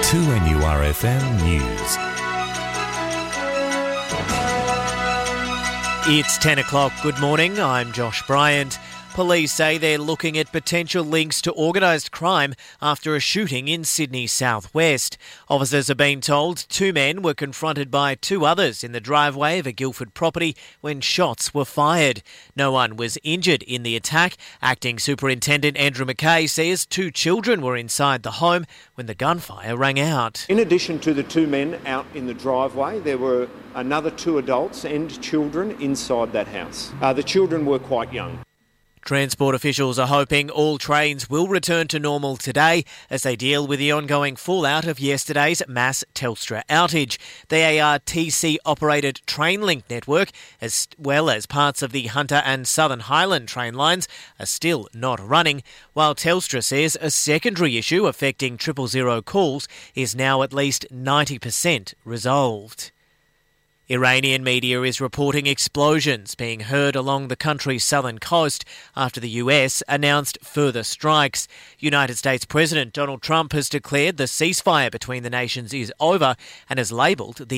2NURFM News. It's 10 o'clock. Good morning. I'm Josh Bryant. Police say they're looking at potential links to organised crime after a shooting in Sydney's southwest. Officers have been told two men were confronted by two others in the driveway of a Guildford property when shots were fired. No one was injured in the attack. Acting Superintendent Andrew McKay says two children were inside the home when the gunfire rang out. In addition to the two men out in the driveway, there were another two adults and children inside that house. The children were quite young. Transport officials are hoping all trains will return to normal today as they deal with the ongoing fallout of yesterday's mass Telstra outage. The ARTC-operated Trainlink network, as well as parts of the Hunter and Southern Highland train lines, are still not running, while Telstra says a secondary issue affecting 000 calls is now at least 90% resolved. Iranian media is reporting explosions being heard along the country's southern coast after the US announced further strikes. United States President Donald Trump has declared the ceasefire between the nations is over and has labelled the